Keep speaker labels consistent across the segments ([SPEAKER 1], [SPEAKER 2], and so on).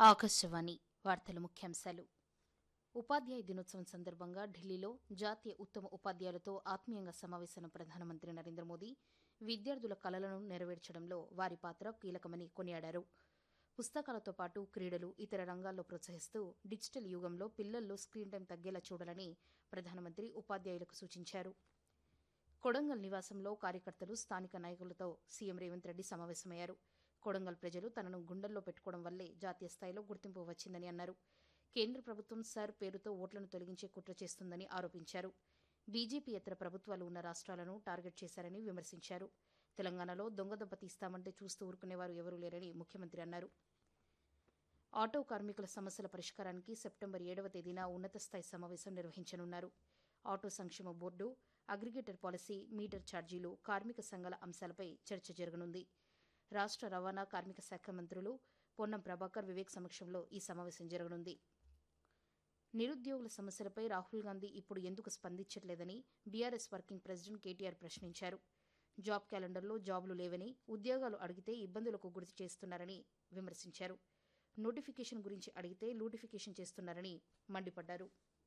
[SPEAKER 1] ఆకాశవాణి వార్తల ముఖ్యాంశాలు. ఉపాధ్యాయ దినోత్సవం సందర్భంగా ఢిల్లీలో జాతీయ ఉత్తమ ఉపాధ్యాయులతో ఆత్మీయంగా సమావేశమైన ప్రధానమంత్రి నరేంద్ర మోదీ విద్యార్థుల కలలను నెరవేర్చడంలో వారి పాత్ర కీలకమని కొనియాడారు. పుస్తకాలతో పాటు క్రీడలు, ఇతర రంగాల్లో ప్రోత్సహిస్తూ డిజిటల్ యుగంలో పిల్లల్లో స్క్రీన్ టైం తగ్గేలా చూడాలని ప్రధానమంత్రి ఉపాధ్యాయులకు సూచించారు. కొడంగల్ నివాసంలో కార్యకర్తలు, స్థానిక నాయకులతో సీఎం రేవంత్ రెడ్డి సమావేశమయ్యారు. కొడంగల్ ప్రజలు తనను గుండెల్లో పెట్టుకోవడం వల్లే జాతీయ స్థాయిలో గుర్తింపు వచ్చిందని అన్నారు. కేంద్ర ప్రభుత్వం సర్ పేరుతో ఓట్లను తొలగించే కుట్ర చేస్తుందని ఆరోపించారు. బీజేపీయేతర ప్రభుత్వాలు ఉన్న రాష్ట్రాలను టార్గెట్ చేశారని విమర్శించారు. తెలంగాణలో దొంగదెబ్బ తీస్తామంటే చూస్తూ ఊరుకునేవారు ఎవరూ లేరని ముఖ్యమంత్రి అన్నారు. ఆటో కార్మికుల సమస్యల పరిష్కారానికి సెప్టెంబర్ 7వ తేదీన ఉన్నత స్థాయి సమావేశం నిర్వహించనున్నారు. ఆటో సంక్షేమ బోర్డు, అగ్రిగేటర్ పాలసీ, మీటర్ ఛార్జీలు, కార్మిక సంఘాల అంశాలపై చర్చ జరగనుంది. రాష్ట్ర రవాణా, కార్మిక శాఖ మంత్రులు పొన్నం ప్రభాకర్, వివేక్ సమక్షంలో ఈ సమావేశం జరగనుంది. నిరుద్యోగుల సమస్యలపై రాహుల్ గాంధీ ఇప్పుడు ఎందుకు స్పందించట్లేదని బీఆర్ఎస్ వర్కింగ్ ప్రెసిడెంట్ కేటీఆర్ ప్రశ్నించారు. జాబ్ క్యాలెండర్లో జాబులు లేవని, ఉద్యోగాలు అడిగితే ఇబ్బందులకు గురి చేస్తున్నారని విమర్శించారు. నోటిఫికేషన్ గురించి అడిగితే లూటిఫికేషన్ చేస్తున్నారని మండిపడ్డారు.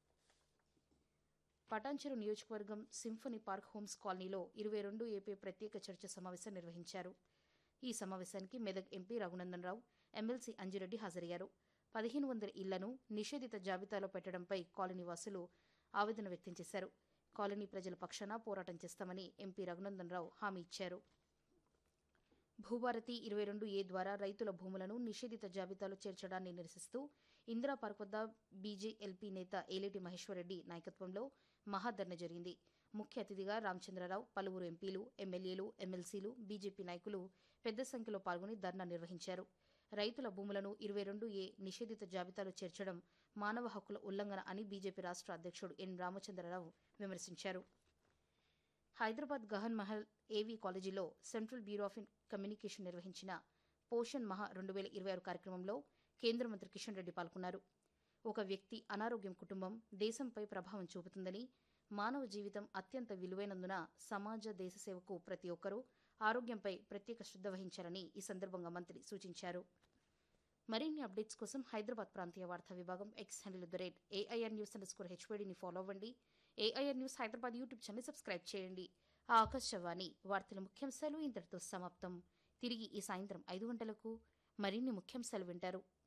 [SPEAKER 1] పటాన్చెరు నియోజకవర్గం సింఫనీ పార్క్ హోమ్స్ కాలనీలో 22 ఏపీ ప్రత్యేక చర్చ సమావేశం నిర్వహించారు. ఈ సమావేశానికి మెదక్ ఎంపీ రఘునందన్ రావు, ఎమ్మెల్సీ అంజిరెడ్డి హాజరయ్యారు. 1500 ఇళ్లను నిషేధిత జాబితాలో పెట్టడంపై కాలనీ వాసులు ఆవేదన వ్యక్తం చేశారు. కాలనీ ప్రజల పక్షాన పోరాటం చేస్తామని ఎంపీ రఘునందన్ రావు హామీ ఇచ్చారు. భూభారతి 22A ద్వారా రైతుల భూములను నిషేధిత జాబితాలో చేర్చడాన్ని నిరసిస్తూ ఇందిరా పార్క్ వద్ద బీజేఎల్పీ నేత ఏలేటి మహేశ్వరరెడ్డి నాయకత్వంలో మహాధర్నా జరిగింది. ముఖ్య అతిథిగా రామచంద్రరావు, పలువురు ఎంపీలు, ఎమ్మెల్యేలు, ఎమ్మెల్సీలు, బీజేపీ నాయకులు పెద్ద సంఖ్యలో పాల్గొని ధర్నా నిర్వహించారు. రైతుల భూములను 22A నిషేధిత జాబితాలో చేర్చడం మానవ హక్కుల ఉల్లంఘన అని బీజేపీ రాష్ట్ర అధ్యక్షుడు ఎన్ రామచంద్రరావు విమర్శించారు. హైదరాబాద్ గహన్ మహల్ ఏవీ కాలేజీలో సెంట్రల్ బ్యూరో ఆఫ్ కమ్యూనికేషన్ నిర్వహించిన పోషణ్ మహా 2026 కార్యక్రమంలో కేంద్ర మంత్రి కిషన్ రెడ్డి పాల్గొన్నారు. ఒక వ్యక్తి అనారోగ్యం కుటుంబం, దేశంపై ప్రభావం చూపుతుందని, మానవ జీవితం అత్యంత విలువైనందున సమాజ, దేశ సేవకు ప్రతి ఒక్కరూ ఆరోగ్యంపై ప్రత్యేక శ్రద్ధ వహించాలని ఈ సందర్భంగా మంత్రి సూచించారు. మరిన్ని అప్డేట్స్ కోసం హైదరాబాద్ ప్రాంతీయ వార్తా విభాగం ఎక్స్ హ్యాండిల్ @AIRnews_HPDని ఫాలో అవ్వండి. AIR news Hyderabad YouTube channel subscribe చేయండి. ఆకాశవాణి వార్తల ముఖ్యాంశాలు ఇంతటితో సమాప్తం. తిరిగి ఈ సాయంత్రం 5 గంటలకు మరిన్ని ముఖ్యాంశాలు వింటారు.